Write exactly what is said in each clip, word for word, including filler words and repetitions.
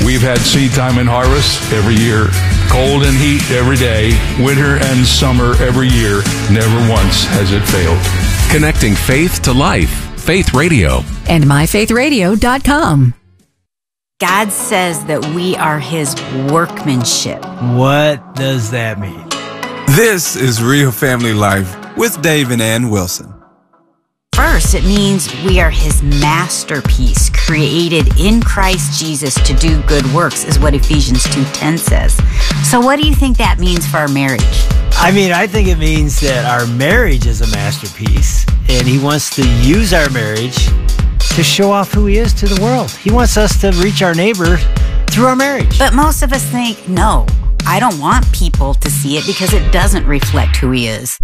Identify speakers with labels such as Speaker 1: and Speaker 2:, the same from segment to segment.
Speaker 1: We've had seed time and harvest every year, cold and heat every day, winter and summer every year. Never once has it failed.
Speaker 2: Connecting faith to life. Faith Radio.
Speaker 3: And my faith radio dot com.
Speaker 4: God says that we are His workmanship.
Speaker 5: What does that mean?
Speaker 6: This is Real Family Life with Dave and Ann Wilson.
Speaker 4: First, it means we are His masterpiece, created in Christ Jesus to do good works, is what Ephesians two ten says. So what do you think that means for our marriage?
Speaker 5: I mean, I think it means that our marriage is a masterpiece, and He wants to use our marriage to show off who He is to the world. He wants us to reach our neighbor through our marriage.
Speaker 4: But most of us think, no, I don't want people to see it because it doesn't reflect who He is.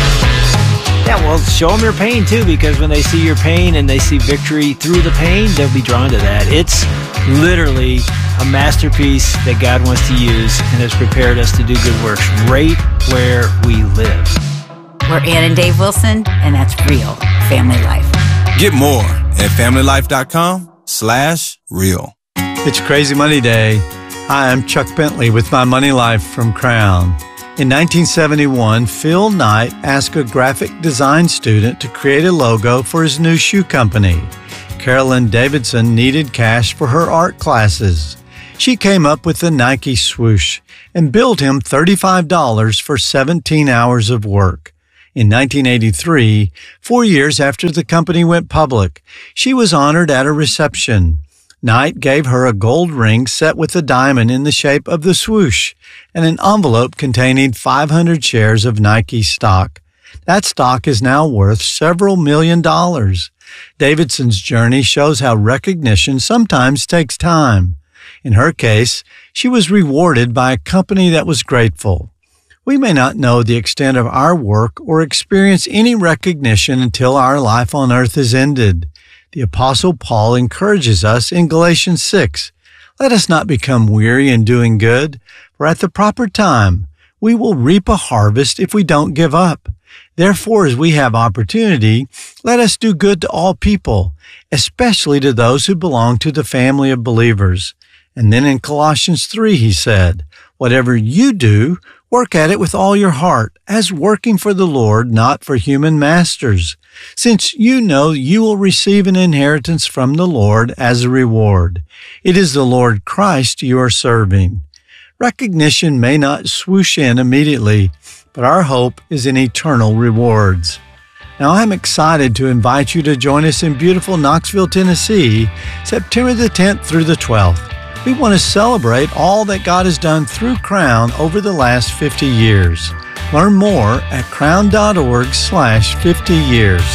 Speaker 5: Yeah, well, show them your pain too, because when they see your pain and they see victory through the pain, they'll be drawn to that. It's literally a masterpiece that God wants to use and has prepared us to do good works right where we live.
Speaker 4: We're Ann and Dave Wilson, and that's Real Family Life.
Speaker 6: Get more at family life dot com slash real.
Speaker 7: It's Crazy Money Day. Hi, I'm Chuck Bentley with My Money Life from Crown. In nineteen seventy-one, Phil Knight asked a graphic design student to create a logo for his new shoe company. Carolyn Davidson needed cash for her art classes. She came up with the Nike swoosh and billed him thirty-five dollars for seventeen hours of work. In nineteen eighty-three, four years after the company went public, she was honored at a reception. Knight gave her a gold ring set with a diamond in the shape of the swoosh and an envelope containing five hundred shares of Nike stock. That stock is now worth several million dollars. Davidson's journey shows how recognition sometimes takes time. In her case, she was rewarded by a company that was grateful. We may not know the extent of our work or experience any recognition until our life on earth is ended. The Apostle Paul encourages us in Galatians six, "Let us not become weary in doing good, for at the proper time we will reap a harvest if we don't give up. Therefore, as we have opportunity, let us do good to all people, especially to those who belong to the family of believers." And then in Colossians three, he said, "Whatever you do, work at it with all your heart, as working for the Lord, not for human masters, since you know you will receive an inheritance from the Lord as a reward. It is the Lord Christ you are serving." Recognition may not swoosh in immediately, but our hope is in eternal rewards. Now, I'm excited to invite you to join us in beautiful Knoxville, Tennessee, September the tenth through the twelfth. We want to celebrate all that God has done through Crown over the last fifty years. Learn more at crown.org slash 50 years.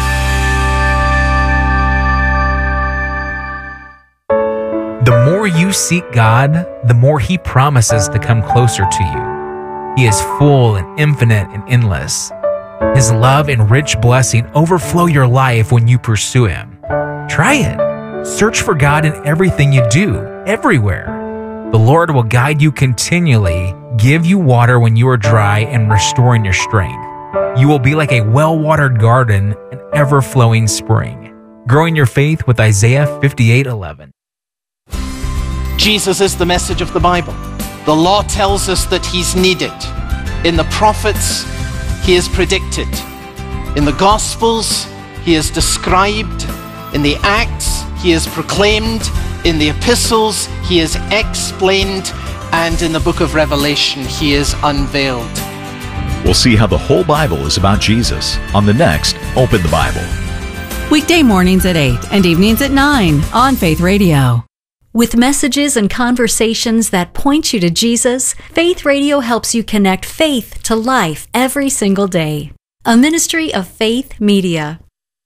Speaker 8: The more you seek God, the more He promises to come closer to you. He is full and infinite and endless. His love and rich blessing overflow your life when you pursue Him. Try it. Search for God in everything you do, everywhere. The Lord will guide you continually, give you water when you are dry, and restore in your strength. You will be like a well-watered garden, an ever-flowing spring. Growing your faith with Isaiah fifty-eight eleven.
Speaker 9: Jesus is the message of the Bible. The law tells us that He's needed. In the prophets, He is predicted. In the Gospels, He is described. In the Acts, He is proclaimed. In the epistles, He is explained. And in the book of Revelation, He is unveiled.
Speaker 10: We'll see how the whole Bible is about Jesus on the next Open the Bible.
Speaker 3: Weekday mornings at eight and evenings at nine on Faith Radio. With messages and conversations that point you to Jesus, Faith Radio helps you connect faith to life every single day. A ministry of Faith Media.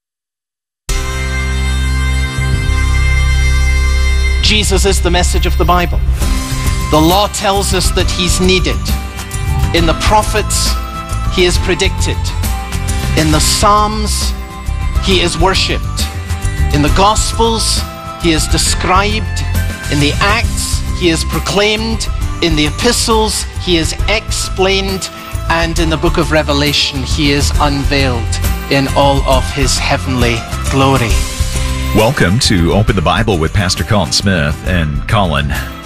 Speaker 9: Jesus is the message of the Bible. The law tells us that He's needed. In the prophets, He is predicted. In the Psalms, He is worshipped. In the Gospels, He is described. In the Acts, He is proclaimed. In the epistles, He is explained. And in the book of Revelation, He is unveiled in all of His heavenly glory.
Speaker 10: Welcome to Open the Bible with Pastor Colin Smith. And Colin,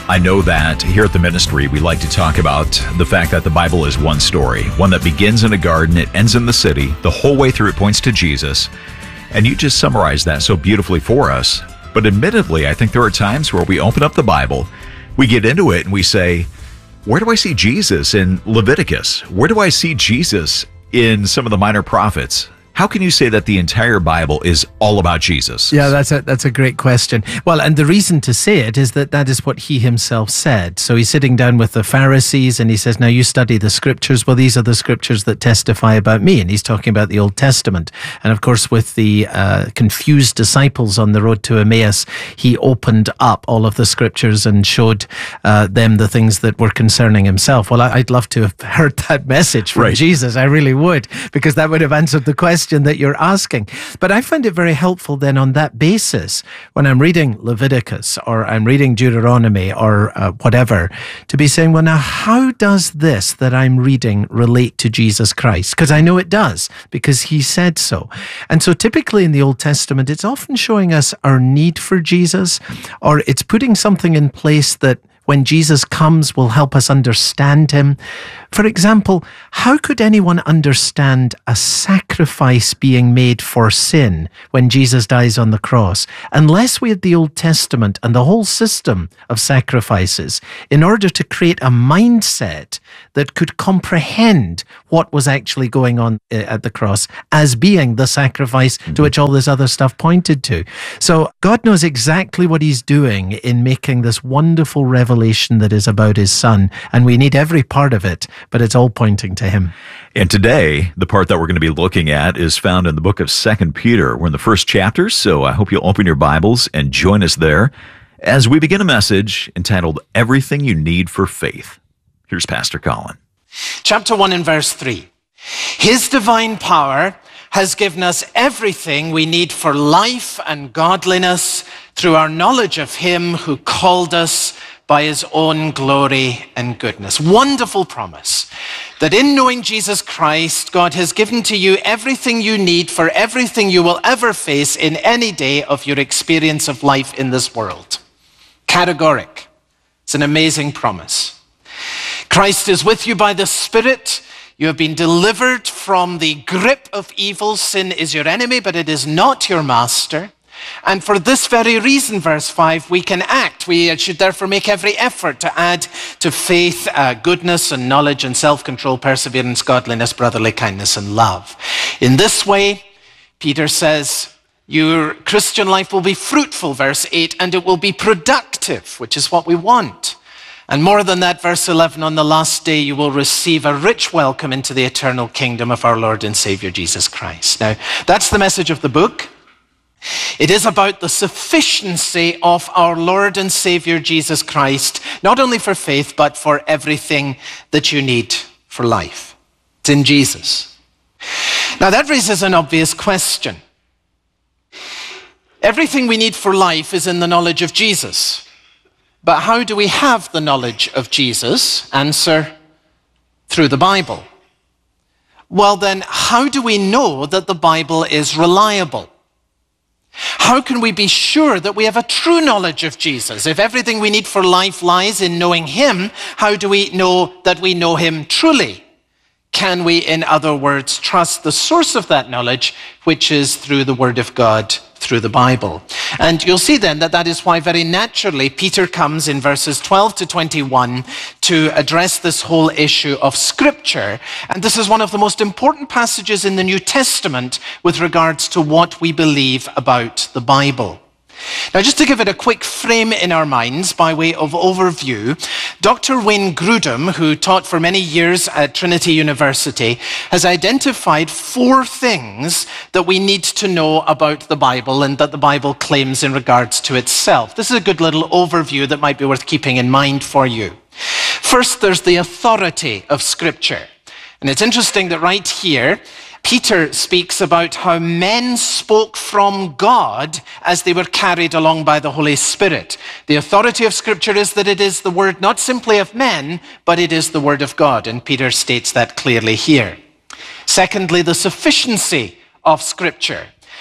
Speaker 10: I know that here at the ministry, we like to talk about the fact that the Bible is one story, one that begins in a garden, it ends in the city, the whole way through it points to Jesus. And you just summarized that so beautifully for us. But admittedly, I think there are times where we open up the Bible, we get into it, and we say, where do I see Jesus in Leviticus? Where do I see Jesus in some of the minor prophets? How can you say that the entire Bible is all about Jesus?
Speaker 11: Yeah, that's a that's a great question. Well, and the reason to say it is that that is what he himself said. So he's sitting down with the Pharisees and he says, now you study the scriptures. Well, these are the scriptures that testify about me. And he's talking about the Old Testament. And of course, with the uh, confused disciples on the road to Emmaus, he opened up all of the scriptures and showed uh, them the things that were concerning himself. Well, I'd love to have heard that message from
Speaker 10: right.
Speaker 11: Jesus. I really would, because that would have answered the question that you're asking. But I find it very helpful then on that basis, when I'm reading Leviticus or I'm reading Deuteronomy or uh, whatever, to be saying, well, now, how does this that I'm reading relate to Jesus Christ? Because I know it does, because he said so. And so typically in the Old Testament, it's often showing us our need for Jesus, or it's putting something in place that when Jesus comes will help us understand him. For example, how could anyone understand a sacrifice being made for sin when Jesus dies on the cross unless we had the Old Testament and the whole system of sacrifices in order to create a mindset that could comprehend what was actually going on at the cross as being the sacrifice mm-hmm. to which all this other stuff pointed to. So God knows exactly what he's doing in making this wonderful revelation that is about his Son, and we need every part of it, but it's all pointing to him.
Speaker 10: And today, the part that we're going to be looking at is found in the book of Second Peter. We're in the first chapter, so I hope you'll open your Bibles and join us there as we begin a message entitled Everything You Need for Faith. Here's Pastor Colin.
Speaker 9: Chapter one and verse three. His divine power has given us everything we need for life and godliness through our knowledge of him who called us by his own glory and goodness. Wonderful promise that in knowing Jesus Christ, God has given to you everything you need for everything you will ever face in any day of your experience of life in this world. Categoric. It's an amazing promise. Christ is with you by the Spirit. You have been delivered from the grip of evil. Sin is your enemy, but it is not your master. And for this very reason, verse five, we can act. We should therefore make every effort to add to faith uh, goodness and knowledge and self-control, perseverance, godliness, brotherly kindness, and love. In this way, Peter says, your Christian life will be fruitful, verse eight, and it will be productive, which is what we want. And more than that, verse eleven, on the last day you will receive a rich welcome into the eternal kingdom of our Lord and Savior Jesus Christ. Now, that's the message of the book. It is about the sufficiency of our Lord and Savior Jesus Christ, not only for faith, but for everything that you need for life. It's in Jesus. Now that raises an obvious question. Everything we need for life is in the knowledge of Jesus. But how do we have the knowledge of Jesus? Answer, through the Bible. Well then, how do we know that the Bible is reliable? How can we be sure that we have a true knowledge of Jesus? If everything we need for life lies in knowing him, how do we know that we know him truly? Can we, in other words, trust the source of that knowledge, which is through the Word of God, through the Bible? And you'll see then that that is why very naturally Peter comes in verses twelve to twenty-one to address this whole issue of Scripture. And this is one of the most important passages in the New Testament with regards to what we believe about the Bible. Now, just to give it a quick frame in our minds by way of overview, Doctor Wayne Grudem, who taught for many years at Trinity University, has identified four things that we need to know about the Bible and that the Bible claims in regards to itself. This is a good little overview that might be worth keeping in mind for you. First, there's the authority of Scripture. And it's interesting that right here, Peter speaks about how men spoke from God as they were carried along by the Holy Spirit. The authority of Scripture is that it is the word not simply of men, but it is the word of God. And Peter states that clearly here. Secondly, the sufficiency of Scripture.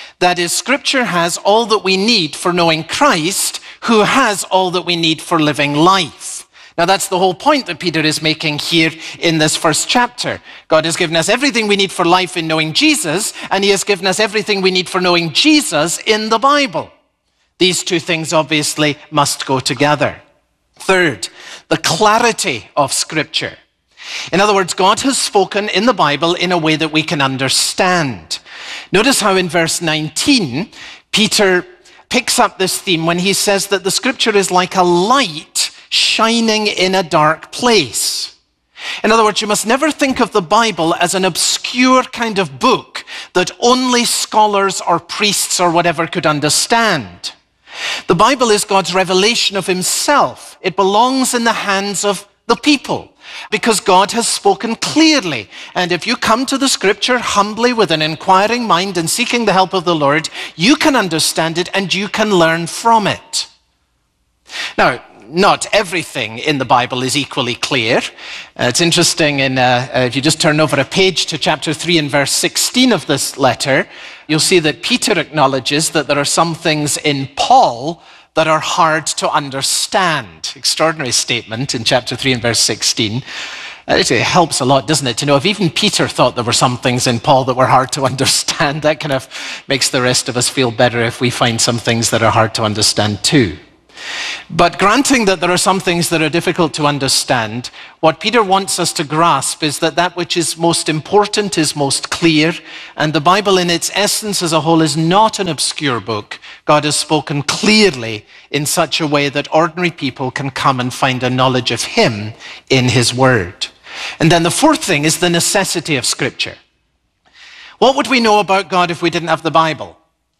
Speaker 9: That is, Scripture has all that we need for knowing Christ, who has all that we need for living life. Now, that's the whole point that Peter is making here in this first chapter. God has given us everything we need for life in knowing Jesus, and he has given us everything we need for knowing Jesus in the Bible. These two things obviously must go together. Third, the clarity of Scripture. In other words, God has spoken in the Bible in a way that we can understand. Notice how in verse nineteen, Peter picks up this theme when he says that the Scripture is like a light shining in a dark place. In other words, you must never think of the Bible as an obscure kind of book that only scholars or priests or whatever could understand. The Bible is God's revelation of himself. It belongs in the hands of the people because God has spoken clearly. And if you come to the Scripture humbly with an inquiring mind and seeking the help of the Lord, you can understand it and you can learn from it. Now, not everything in the Bible is equally clear. Uh, it's interesting, in, uh, uh, if you just turn over a page to chapter three and verse sixteen of this letter, you'll see that Peter acknowledges that there are some things in Paul that are hard to understand. Extraordinary statement in chapter three and verse sixteen. Uh, it helps a lot, doesn't it, to know if even Peter thought there were some things in Paul that were hard to understand. That kind of makes the rest of us feel better if we find some things that are hard to understand too. But granting that there are some things that are difficult to understand, what Peter wants us to grasp is that that which is most important is most clear, and the Bible in its essence as a whole is not an obscure book. God has spoken clearly in such a way that ordinary people can come and find a knowledge of him in his word. And then the fourth thing is the necessity of Scripture. What would we know about God if we didn't have the Bible?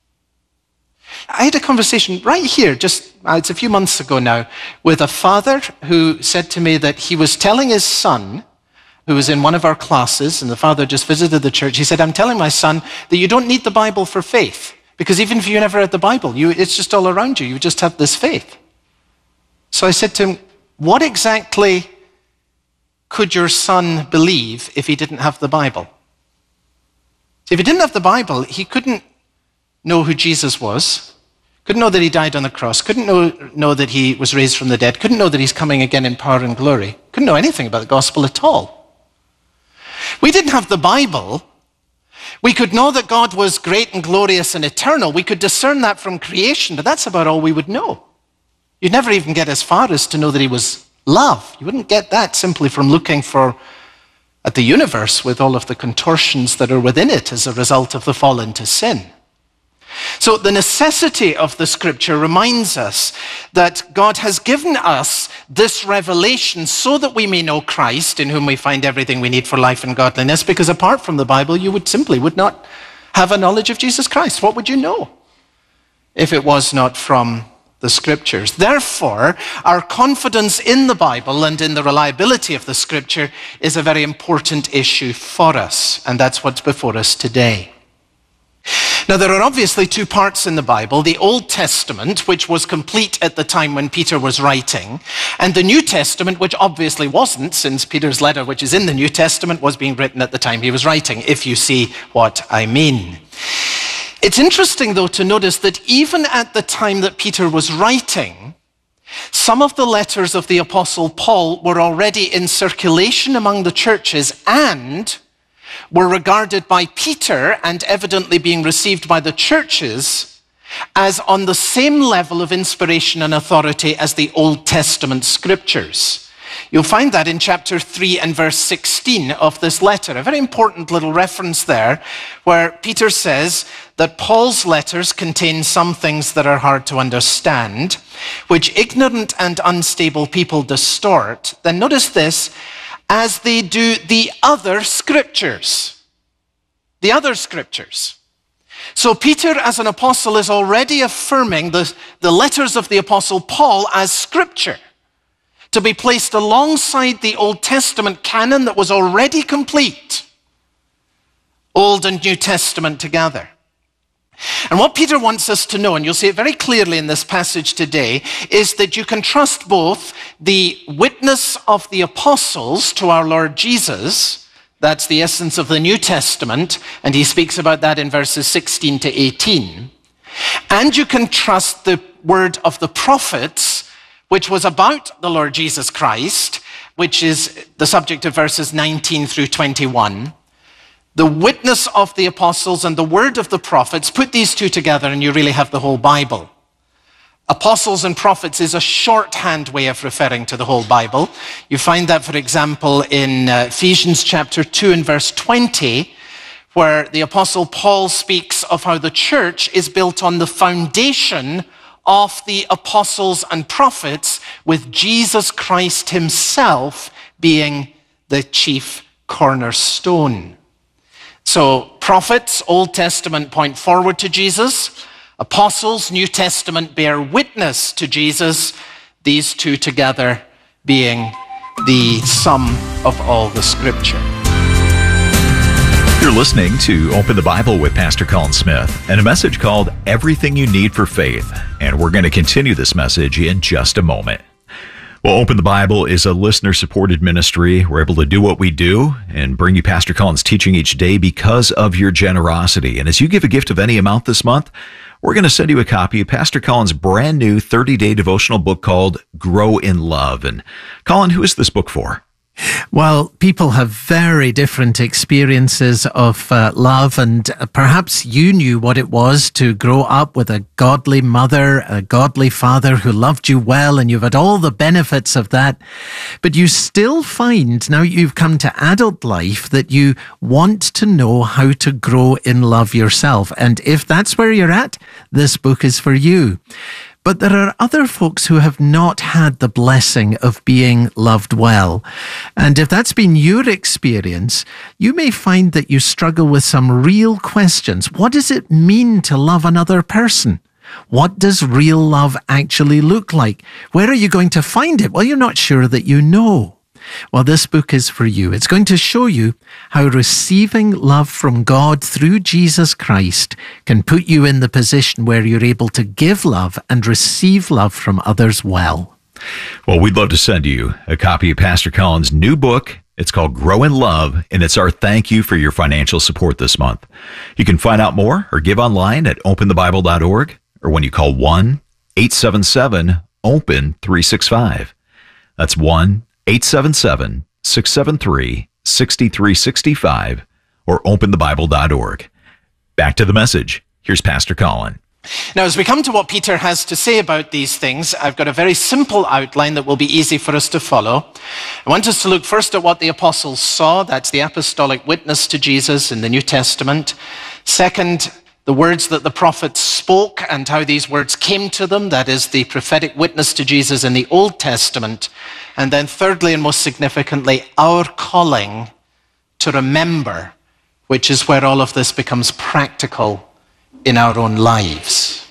Speaker 9: I had a conversation right here, just uh, it's a few months ago now, with a father who said to me that he was telling his son, who was in one of our classes, and the father just visited the church. He said, I'm telling my son that you don't need the Bible for faith, because even if you never read the Bible, you, it's just all around you. You just have this faith. So I said to him, what exactly could your son believe if he didn't have the Bible? So if he didn't have the Bible, he couldn't know who Jesus was, couldn't know that he died on the cross, couldn't know, know that he was raised from the dead, couldn't know that he's coming again in power and glory, couldn't know anything about the gospel at all. We didn't have the Bible. We could know that God was great and glorious and eternal. We could discern that from creation, but that's about all we would know. You'd never even get as far as to know that he was love. You wouldn't get that simply from looking for at the universe with all of the contortions that are within it as a result of the fall into sin. So the necessity of the Scripture reminds us that God has given us this revelation so that we may know Christ, in whom we find everything we need for life and godliness, because apart from the Bible, you would simply would not have a knowledge of Jesus Christ. What would you know if it was not from the Scriptures? Therefore, our confidence in the Bible and in the reliability of the Scripture is a very important issue for us, and that's what's before us today. Now, there are obviously two parts in the Bible, the Old Testament, which was complete at the time when Peter was writing, and the New Testament, which obviously wasn't, since Peter's letter, which is in the New Testament, was being written at the time he was writing, if you see what I mean. It's interesting, though, to notice that even at the time that Peter was writing, some of the letters of the Apostle Paul were already in circulation among the churches and were regarded by Peter, and evidently being received by the churches, as on the same level of inspiration and authority as the Old Testament Scriptures. You'll find that in chapter three and verse sixteen of this letter, a very important little reference there, where Peter says that Paul's letters contain some things that are hard to understand, which ignorant and unstable people distort. Then notice this, as they do the other Scriptures. The other Scriptures. So Peter, as an apostle, is already affirming the, the letters of the Apostle Paul as Scripture, to be placed alongside the Old Testament canon that was already complete. Old and New Testament together. And what Peter wants us to know, and you'll see it very clearly in this passage today, is that you can trust both the witness of the apostles to our Lord Jesus, That's the essence of the New Testament, and he speaks about that in verses sixteen to eighteen. And you can trust the word of the prophets, which was about the Lord Jesus Christ, which is the subject of verses nineteen through twenty-one. The witness of the apostles and the word of the prophets, put these two together and you really have the whole Bible. Apostles and prophets is a shorthand way of referring to the whole Bible. You find that, for example, in uh, Ephesians chapter two and verse twenty, where the apostle Paul speaks of how the church is built on the foundation of the apostles and prophets, with Jesus Christ himself being the chief cornerstone. So prophets, Old Testament, point forward to Jesus. Apostles, New Testament, bear witness to Jesus, these two together being the sum of all the Scripture.
Speaker 10: You're listening to Open the Bible with Pastor Colin Smith and a message called Everything You Need for Faith. And we're going to continue this message in just a moment. Well, Open the Bible is a listener-supported ministry. We're able to do what we do and bring you Pastor Colin's teaching each day because of your generosity. And as you give a gift of any amount this month, we're going to send you a copy of Pastor Colin's brand new thirty-day devotional book called Grow in Love. And Colin, who is this book for?
Speaker 11: Well, people have very different experiences of uh, love, and perhaps you knew what it was to grow up with a godly mother, a godly father who loved you well, and you've had all the benefits of that. But you still find, now you've come to adult life, that you want to know how to grow in love yourself. And if that's where you're at, this book is for you. But there are other folks who have not had the blessing of being loved well. And if that's been your experience, you may find that you struggle with some real questions. What does it mean to love another person? What does real love actually look like? Where are you going to find it? Well, you're not sure that you know. Well, this book is for you. It's going to show you how receiving love from God through Jesus Christ can put you in the position where you're able to give love and receive love from others well.
Speaker 10: Well, we'd love to send you a copy of Pastor Colin's new book. It's called Grow in Love, and it's our thank you for your financial support this month. You can find out more or give online at open the bible dot org or when you call one eight seven seven open three six five. That's one eight seven seven, six seven three, six three six five or open the bible dot org. Back to the message. Here's Pastor Colin.
Speaker 9: Now, as we come to what Peter has to say about these things, I've got a very simple outline that will be easy for us to follow. I want us to look first at what the apostles saw. That's the apostolic witness to Jesus in the New Testament. Second, the words that the prophets spoke and how these words came to them. That is the prophetic witness to Jesus in the Old Testament. And then thirdly, and most significantly, our calling to remember, which is where all of this becomes practical in our own lives.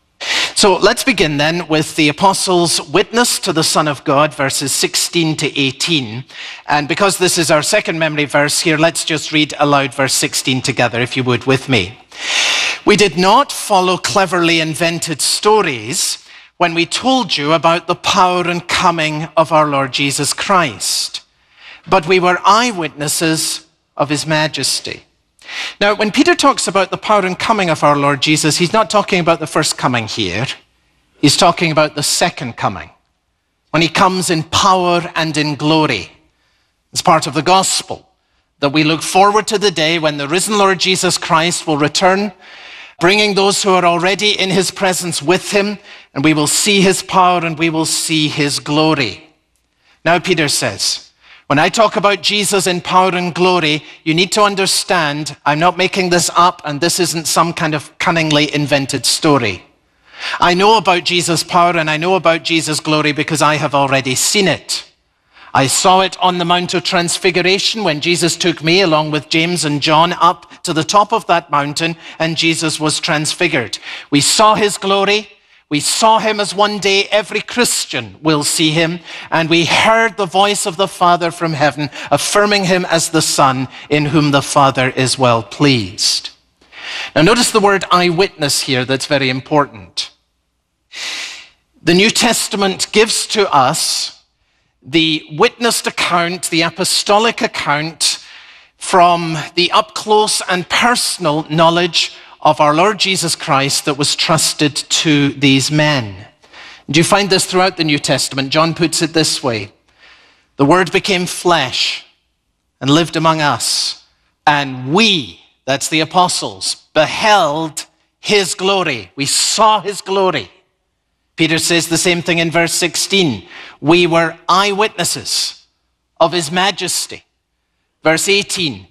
Speaker 9: So let's begin then with the apostles' witness to the Son of God, verses sixteen to eighteen. And because this is our second memory verse here, let's just read aloud verse sixteen together, if you would, with me. We did not follow cleverly invented stories when we told you about the power and coming of our Lord Jesus Christ, but we were eyewitnesses of his majesty. Now, when Peter talks about the power and coming of our Lord Jesus, he's not talking about the first coming here. He's talking about the second coming, when he comes in power and in glory. It's part of the gospel that we look forward to the day when the risen Lord Jesus Christ will return, bringing those who are already in his presence with him, and we will see his power and we will see his glory. Now, Peter says, when I talk about Jesus in power and glory, you need to understand I'm not making this up, and this isn't some kind of cunningly invented story. I know about Jesus' power and I know about Jesus' glory because I have already seen it. I saw it on the Mount of Transfiguration when Jesus took me along with James and John up to the top of that mountain and Jesus was transfigured. We saw his glory. We saw him as one day every Christian will see him, and we heard the voice of the Father from heaven affirming him as the Son in whom the Father is well pleased. Now notice the word eyewitness here, that's very important. The New Testament gives to us the witnessed account, the apostolic account, from the up-close and personal knowledge of our Lord Jesus Christ that was trusted to these men. And you find this throughout the New Testament. John puts it this way: the Word became flesh and lived among us, and we, that's the apostles, beheld his glory. We saw his glory. Peter says the same thing in verse sixteen. We were eyewitnesses of his majesty. Verse eighteen,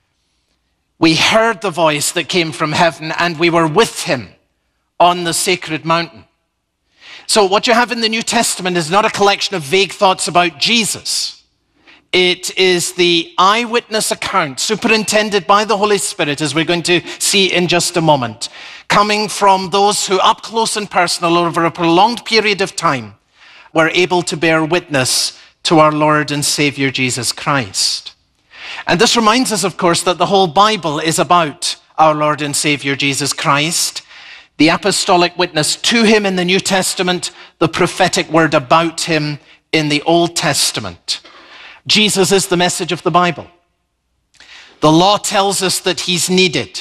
Speaker 9: we heard the voice that came from heaven, and we were with him on the sacred mountain. So what you have in the New Testament is not a collection of vague thoughts about Jesus. It is the eyewitness account, superintended by the Holy Spirit, as we're going to see in just a moment, coming from those who, up close and personal, over a prolonged period of time, were able to bear witness to our Lord and Savior Jesus Christ. And this reminds us, of course, that the whole Bible is about our Lord and Savior Jesus Christ, the apostolic witness to him in the New Testament, the prophetic word about him in the Old Testament. Jesus is the message of the Bible. The law tells us that he's needed.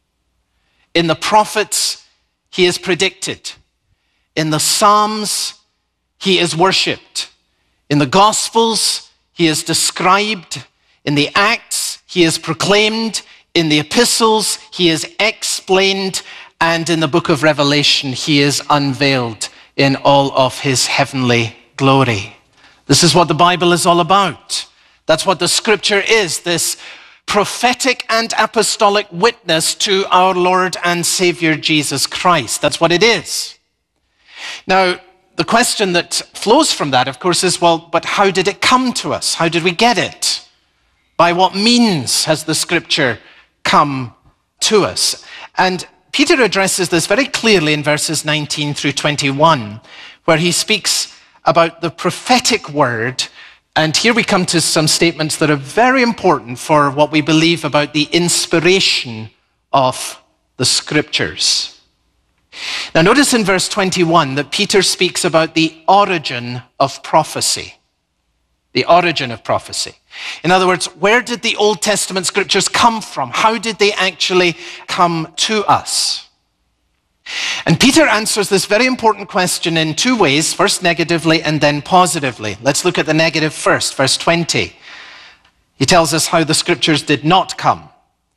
Speaker 9: In the prophets, he is predicted. In the Psalms, he is worshipped. In the Gospels, he is described. In the Acts, he is proclaimed. In the epistles, he is explained. And in the book of Revelation, he is unveiled in all of his heavenly glory. This is what the Bible is all about. That's what the scripture is, this prophetic and apostolic witness to our Lord and Savior Jesus Christ. That's what it is. Now, the question that flows from that, of course, is, well, but how did it come to us? How did we get it? By what means has the scripture come to us? And Peter addresses this very clearly in verses nineteen through twenty-one, where he speaks about the prophetic word. And here we come to some statements that are very important for what we believe about the inspiration of the scriptures. Now notice in verse twenty-one that Peter speaks about the origin of prophecy. The origin of prophecy. In other words, where did the Old Testament scriptures come from? How did they actually come to us? And Peter answers this very important question in two ways, first negatively and then positively. Let's look at the negative first, verse twenty. He tells us how the scriptures did not come.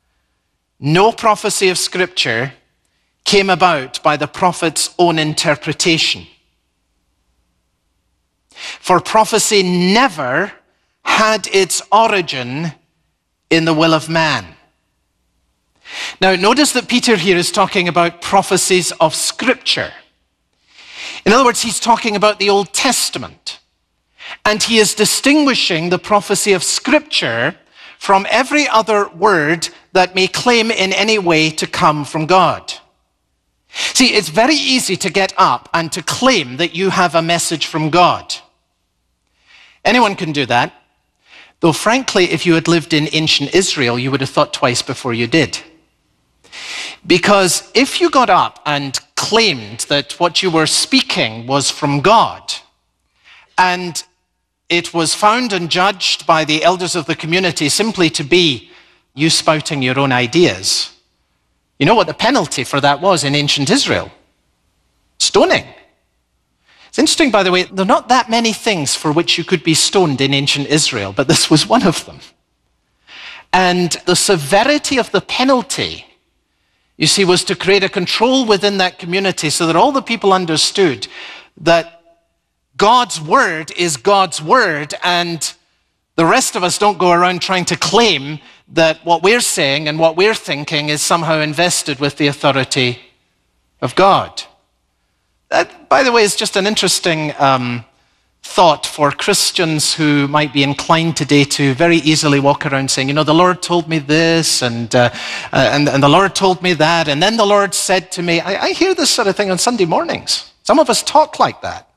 Speaker 9: No prophecy of scripture came about by the prophet's own interpretation. For prophecy never had its origin in the will of man. Now, notice that Peter here is talking about prophecies of Scripture. In other words, he's talking about the Old Testament. And he is distinguishing the prophecy of Scripture from every other word that may claim in any way to come from God. See, it's very easy to get up and to claim that you have a message from God. Anyone can do that. Though frankly, if you had lived in ancient Israel, you would have thought twice before you did. Because if you got up and claimed that what you were speaking was from God, and it was found and judged by the elders of the community simply to be you spouting your own ideas, you know what the penalty for that was in ancient Israel? Stoning. It's interesting, by the way, there are not that many things for which you could be stoned in ancient Israel, but this was one of them. And the severity of the penalty, you see, was to create a control within that community so that all the people understood that God's word is God's word, and the rest of us don't go around trying to claim that what we're saying and what we're thinking is somehow invested with the authority of God. That, by the way, is just an interesting um, thought for Christians who might be inclined today to very easily walk around saying, you know, the Lord told me this, and uh, uh, and, and the Lord told me that, and then the Lord said to me. I, I hear this sort of thing on Sunday mornings. Some of us talk like that.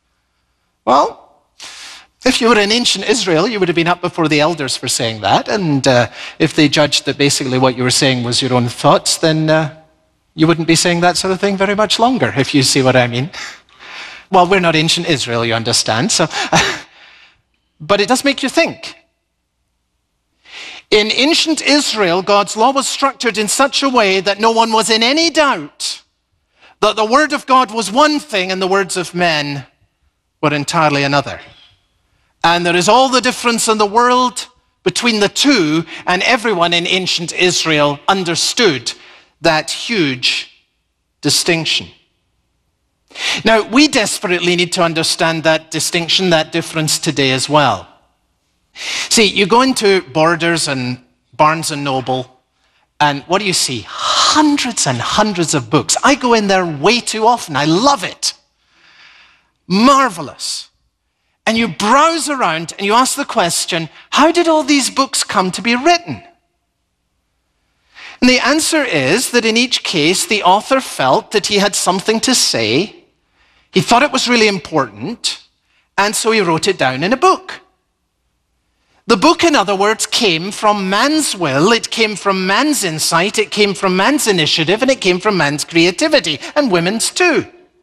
Speaker 9: Well, if you were in ancient Israel, you would have been up before the elders for saying that, and uh, if they judged that basically what you were saying was your own thoughts, then uh, you wouldn't be saying that sort of thing very much longer, if you see what I mean. Well, we're not ancient Israel, you understand, so, but it does make you think. In ancient Israel, God's law was structured in such a way that no one was in any doubt that the word of God was one thing and the words of men were entirely another. And there is all the difference in the world between the two, and everyone in ancient Israel understood that huge distinction. Now, we desperately need to understand that distinction, that difference today as well. See, you go into Borders and Barnes and Noble, and what do you see? Hundreds and hundreds of books. I go in there way too often. I love it. Marvelous. And you browse around and you ask the question, how did all these books come to be written? And the answer is that in each case, the author felt that he had something to say. He thought it was really important, and so he wrote it down in a book. The book, in other words, came from man's will, it came from man's insight, it came from man's initiative, and it came from man's creativity, and women's too.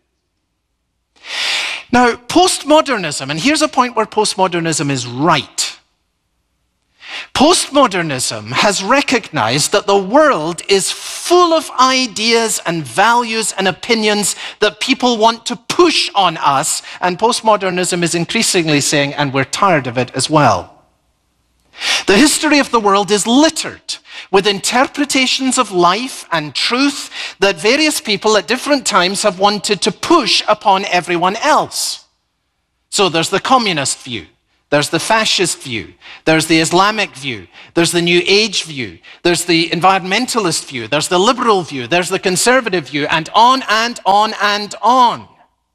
Speaker 9: Now, postmodernism, and here's a point where postmodernism is right. Postmodernism has recognized that the world is full of ideas and values and opinions that people want to push on us, and postmodernism is increasingly saying, and we're tired of it as well. The history of the world is littered with interpretations of life and truth that various people at different times have wanted to push upon everyone else. So there's the communist view, there's the fascist view, there's the Islamic view, there's the New Age view, there's the environmentalist view, there's the liberal view, there's the conservative view, and on and on and on.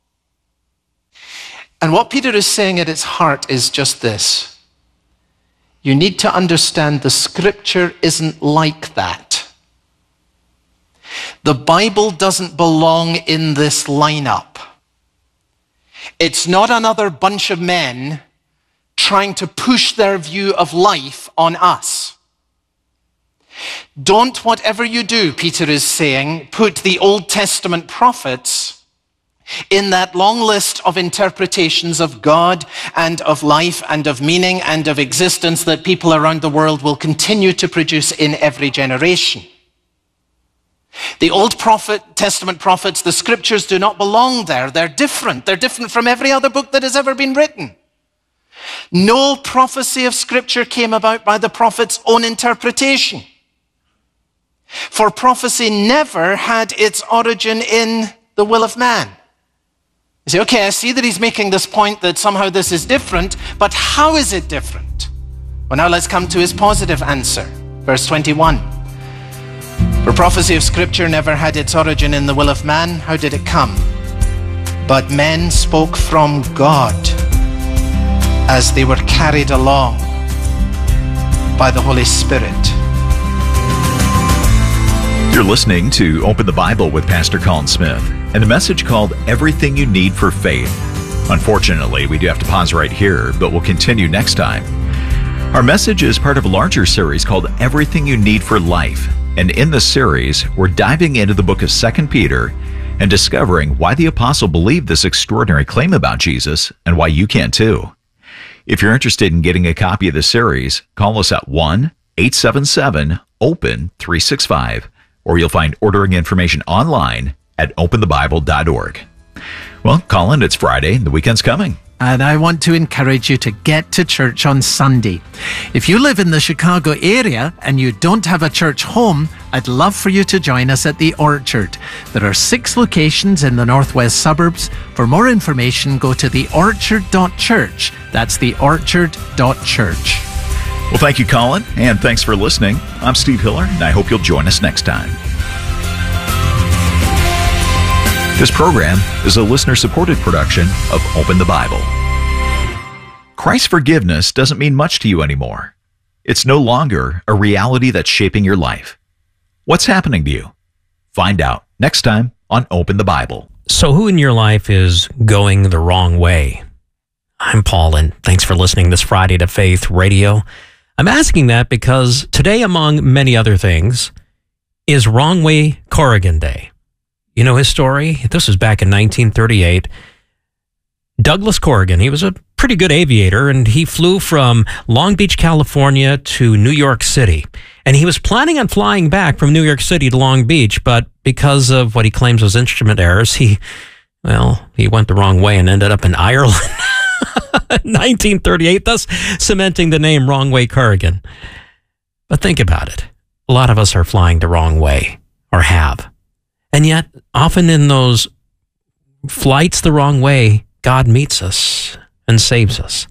Speaker 9: And what Peter is saying at its heart is just this. You need to understand the scripture isn't like that. The Bible doesn't belong in this lineup. It's not another bunch of men trying to push their view of life on us. Don't, whatever you do, Peter is saying, put the Old Testament prophets in that long list of interpretations of God and of life and of meaning and of existence that people around the world will continue to produce in every generation. The Old prophet, Testament prophets, the scriptures do not belong there. They're different. They're different from every other book that has ever been written. No prophecy of scripture came about by the prophet's own interpretation. For prophecy never had its origin in the will of man. You say, okay, I see that he's making this point that somehow this is different, but how is it different? Well, now let's come to his positive answer. Verse twenty-one. For prophecy of scripture never had its origin in the will of man. How did it come? But men spoke from God as they were carried along by the Holy Spirit.
Speaker 10: You're listening to Open the Bible with Pastor Colin Smith and a message called Everything You Need for Faith. Unfortunately, we do have to pause right here, but we'll continue next time. Our message is part of a larger series called Everything You Need for Life. And in this series, we're diving into the book of Second Peter and discovering why the apostle believed this extraordinary claim about Jesus and why you can too. If you're interested in getting a copy of the series, call us at one eight seven seven open three six five. Or you'll find ordering information online at open the bible dot org. Well, Colin, it's Friday. The weekend's coming.
Speaker 11: And I want to encourage you to get to church on Sunday. If you live in the Chicago area and you don't have a church home, I'd love for you to join us at the Orchard. There are six locations in the northwest suburbs. For more information, go to the orchard dot church. That's the orchard dot church.
Speaker 10: Well, thank you, Colin, and thanks for listening. I'm Steve Hiller, and I hope you'll join us next time. This program is a listener-supported production of Open the Bible. Christ's forgiveness doesn't mean much to you anymore. It's no longer a reality that's shaping your life. What's happening to you? Find out next time on Open the Bible.
Speaker 12: So who in your life is going the wrong way? I'm Paul, and thanks for listening this Friday to Faith Radio. I'm asking that because today, among many other things, is Wrong Way Corrigan Day. You know his story? This was back in nineteen thirty-eight. Douglas Corrigan, he was a pretty good aviator, and he flew from Long Beach, California to New York City. And he was planning on flying back from New York City to Long Beach, but because of what he claims was instrument errors, he, well, he went the wrong way and ended up in Ireland. nineteen thirty-eight, thus cementing the name Wrong Way Corrigan. But think about it. A lot of us are flying the wrong way, or have. And yet, often in those flights the wrong way, God meets us and saves us.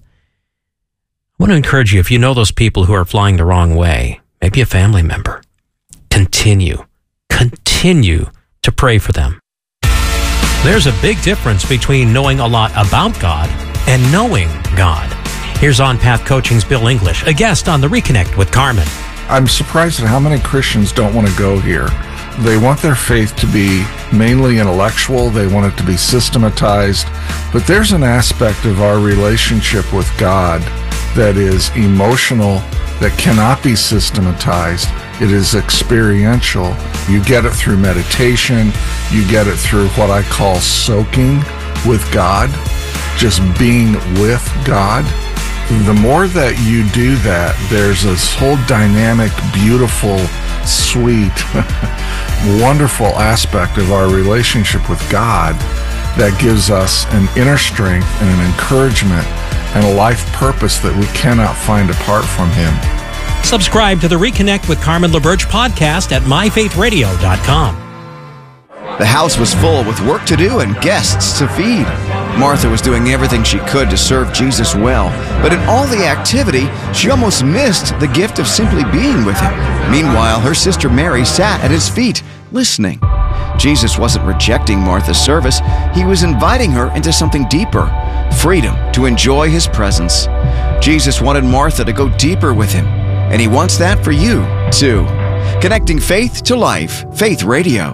Speaker 12: I want to encourage you, if you know those people who are flying the wrong way, maybe a family member, continue, continue to pray for them. There's a big difference between knowing a lot about God and knowing God. Here's On Path Coaching's Bill English, a guest on the Reconnect with Carmen.
Speaker 13: I'm surprised at how many Christians don't want to go here. They want their faith to be mainly intellectual. They want it to be systematized. But there's an aspect of our relationship with God that is emotional, that cannot be systematized. It is experiential. You get it through meditation. You get it through what I call soaking with God, just being with God. The more that you do that, there's this whole dynamic, beautiful, sweet, wonderful aspect of our relationship with God that gives us an inner strength and an encouragement and a life purpose that we cannot find apart from Him.
Speaker 12: Subscribe to the Reconnect with Carmen LaBerge podcast at my faith radio dot com.
Speaker 14: The house was full with work to do and guests to feed. Martha was doing everything she could to serve Jesus well, but in all the activity, she almost missed the gift of simply being with Him. Meanwhile, her sister Mary sat at His feet, listening. Jesus wasn't rejecting Martha's service. He was inviting her into something deeper, freedom to enjoy His presence. Jesus wanted Martha to go deeper with Him, and He wants that for you, too. Connecting faith to life, Faith Radio.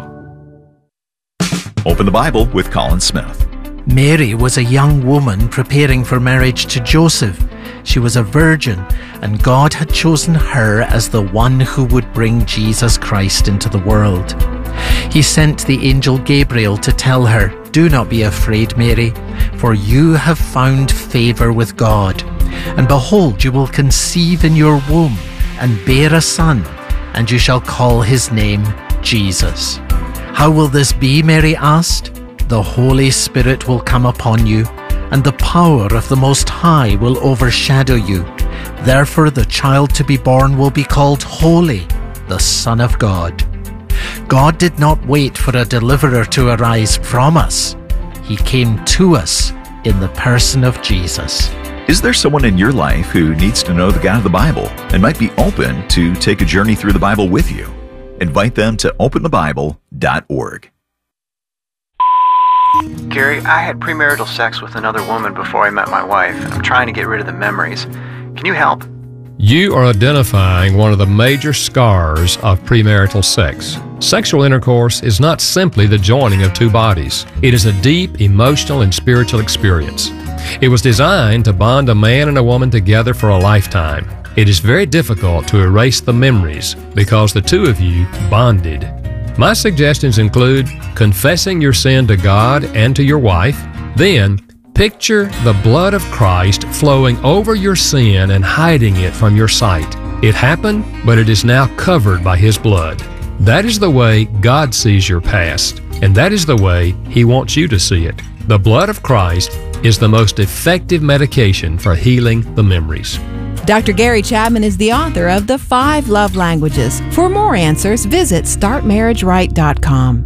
Speaker 10: Open the Bible with Colin Smith.
Speaker 11: Mary was a young woman preparing for marriage to Joseph. She was a virgin, and God had chosen her as the one who would bring Jesus Christ into the world. He sent the angel Gabriel to tell her, "Do not be afraid, Mary, for you have found favor with God. And behold, you will conceive in your womb and bear a son, and you shall call his name Jesus." "How will this be?" Mary asked. "The Holy Spirit will come upon you, and the power of the Most High will overshadow you. Therefore the child to be born will be called Holy, the Son of God." God did not wait for a deliverer to arise from us. He came to us in the person of Jesus.
Speaker 10: Is there someone in your life who needs to know the God of the Bible and might be open to take a journey through the Bible with you? Invite them to open the bible dot org.
Speaker 15: Gary, I had premarital sex with another woman before I met my wife. I'm trying to get rid of the memories. Can you help?
Speaker 16: You are identifying one of the major scars of premarital sex. Sexual intercourse is not simply the joining of two bodies. It is a deep emotional and spiritual experience. It was designed to bond a man and a woman together for a lifetime. It is very difficult to erase the memories because the two of you bonded. My suggestions include confessing your sin to God and to your wife. Then, picture the blood of Christ flowing over your sin and hiding it from your sight. It happened, but it is now covered by His blood. That is the way God sees your past, and that is the way He wants you to see it. The blood of Christ is the most effective medication for healing the memories.
Speaker 17: Doctor Gary Chapman is the author of The Five Love Languages. For more answers, visit start marriage right dot com.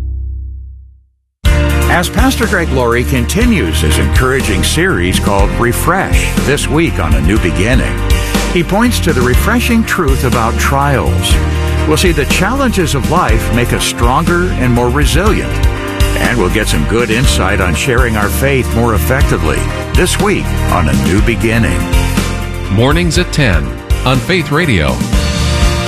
Speaker 18: As Pastor Greg Laurie continues his encouraging series called Refresh this week on A New Beginning, he points to the refreshing truth about trials. We'll see the challenges of life make us stronger and more resilient. And we'll get some good insight on sharing our faith more effectively this week on A New Beginning.
Speaker 2: Mornings at ten on Faith Radio.